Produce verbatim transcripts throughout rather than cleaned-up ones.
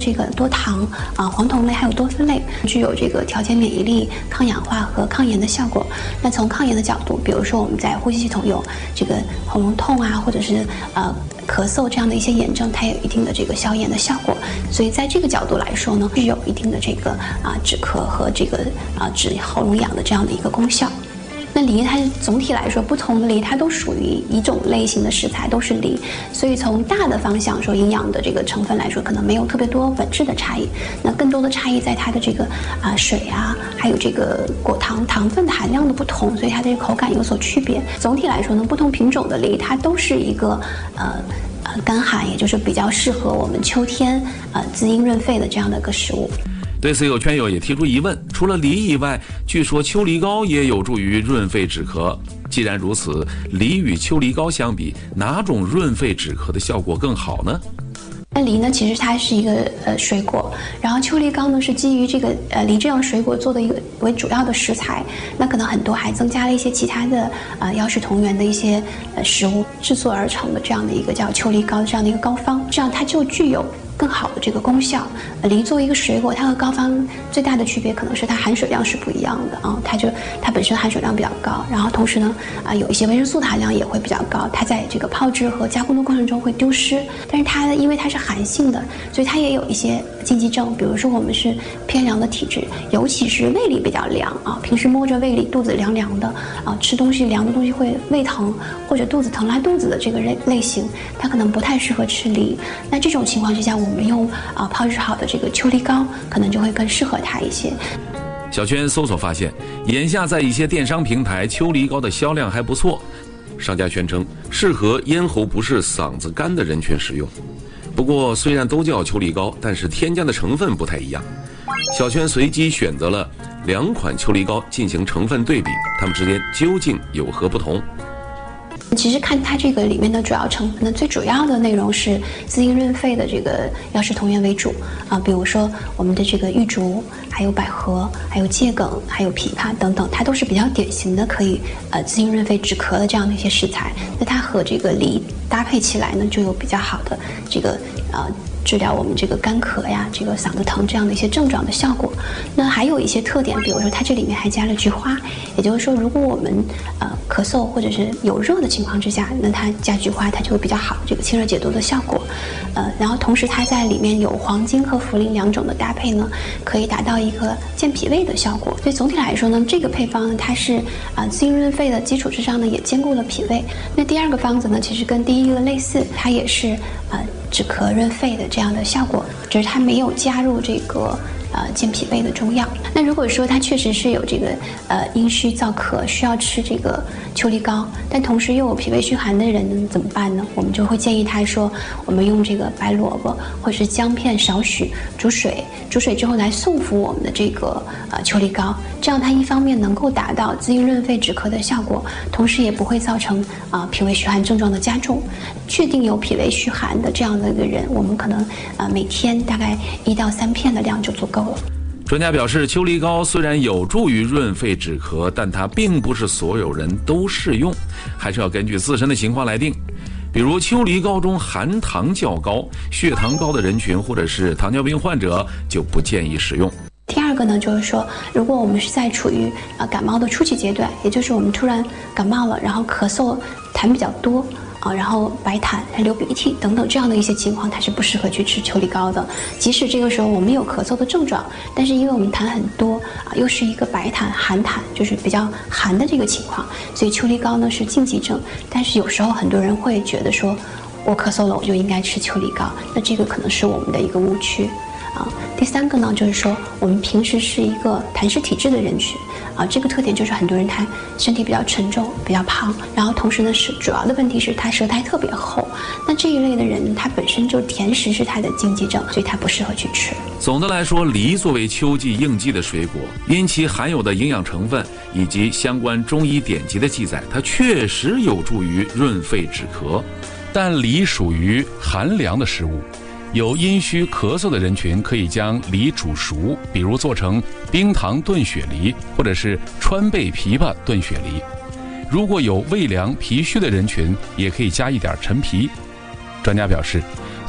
这个多糖啊、黄酮类还有多酚类，具有这个调节免疫力、抗氧化和抗炎的效果。那从抗炎的角度，比如说我们在呼吸系统有这个喉咙痛啊，或者是呃咳嗽这样的一些炎症，它有一定的这个消炎的效果。所以在这个角度来说呢，是有一定的这个啊止咳和这个啊止喉咙痒的这样的一个功效。那梨它总体来说，不同的梨它都属于一种类型的食材，都是梨，所以从大的方向说，营养的这个成分来说，可能没有特别多本质的差异。那更多的差异在它的这个啊水啊，还有这个果糖糖分的含量的不同，所以它的口感有所区别。总体来说呢，不同品种的梨它都是一个呃呃干寒，也就是比较适合我们秋天呃滋阴润肺的这样的一个食物。 对此，有圈友也提出疑问：除了梨以外，据说秋梨膏也有助于润肺止咳。既然如此，梨与秋梨膏相比，哪种润肺止咳的效果更好呢？ 那梨呢，其实它是一个呃水果，然后秋梨膏呢是基于这个呃梨这样水果做的一个为主要的食材，那可能很多还增加了一些其他的呃药食同源的一些呃食物制作而成的这样的一个叫秋梨膏的这样的一个膏方，这样它就具有更好的这个功效。呃、梨作为一个水果，它和膏方最大的区别可能是它含水量是不一样的啊，它就它本身含水量比较高，然后同时呢啊、呃、有一些维生素的含量也会比较高，它在这个泡制和加工的过程中会丢失，但是它因为它是寒性的，所以它也有一些禁忌症，比如说我们是偏凉的体质，尤其是胃里比较凉啊，平时摸着胃里肚子凉凉的啊，吃东西凉的东西会胃疼或者肚子疼拉肚子的这个类类型，它可能不太适合吃梨。那这种情况之下，我们用啊泡制好的这个秋梨膏，可能就会更适合它一些。 小圈搜索发现，眼下在一些电商平台，秋梨膏的销量还不错，商家宣称适合咽喉不适、嗓子干的人群使用。不过，虽然都叫秋梨膏，但是添加的成分不太一样。小圈随机选择了两款秋梨膏进行成分对比，它们之间究竟有何不同？ 其实看它这个里面的主要成分呢，最主要的内容是滋阴润肺的这个药食同源为主啊，比如说我们的这个玉竹，还有百合，还有桔梗，还有枇杷等等，它都是比较典型的可以呃滋阴润肺止咳的这样的一些食材。那它和这个梨搭配起来呢，就有比较好的这个呃治疗我们这个干咳呀、这个嗓子疼这样的一些症状的效果。那还有一些特点，比如说它这里面还加了菊花，也就是说，如果我们呃咳嗽或者是有热的情况之下，那它加菊花，它就会比较好这个清热解毒的效果。呃，然后同时它在里面有黄精和茯苓两种的搭配呢，可以达到一个健脾胃的效果。所以总体来说呢，这个配方呢，它是啊、呃、滋阴润肺的基础之上呢，也兼顾了脾胃。那第二个方子呢，其实跟第一个类似，它也是呃止咳润肺的这样的效果，只是它没有加入这个呃健脾胃的中药。那如果说它确实是有这个呃阴虚燥咳，需要吃这个秋梨膏，但同时又有脾胃虚寒的人怎么办呢？我们就会建议他说，我们用这个白萝卜或者是姜片少许煮水，煮水之后来送服我们的这个呃秋梨膏，这样它一方面能够达到滋阴润肺止咳的效果，同时也不会造成啊、呃、脾胃虚寒症状的加重。确定有脾胃虚寒的这样的一个人，我们可能呃每天大概一到三片的量就足够了。 专家表示，秋梨膏虽然有助于润肺止咳，但它并不是所有人都适用，还是要根据自身的情况来定。比如秋梨膏中含糖较高、血糖高的人群，或者是糖尿病患者，就不建议使用。 第二个呢，就是说，如果我们是在处于呃感冒的初期阶段，也就是我们突然感冒了，然后咳嗽痰比较多啊，然后白痰、流鼻涕等等这样的一些情况，它是不适合去吃秋梨膏的。即使这个时候我们有咳嗽的症状，但是因为我们痰很多啊，又是一个白痰、寒痰，就是比较寒的这个情况，所以秋梨膏呢是禁忌症。但是有时候很多人会觉得说，我咳嗽了，我就应该吃秋梨膏，那这个可能是我们的一个误区。啊，第三个呢，就是说我们平时是一个痰湿体质的人群，啊，这个特点就是很多人他身体比较沉重、比较胖，然后同时呢是主要的问题是他舌苔特别厚，那这一类的人他本身就甜食是他的禁忌症，所以他不适合去吃。 总的来说，梨作为秋季应季的水果，因其含有的营养成分以及相关中医典籍的记载，它确实有助于润肺止咳， 但梨属于寒凉的食物。有阴虚咳嗽的人群可以将梨煮熟，比如做成冰糖炖雪梨，或者是川贝枇杷炖雪梨。如果有胃凉脾虚的人群，也可以加一点陈皮。专家表示，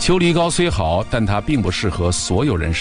秋梨膏虽好，但它并不适合所有人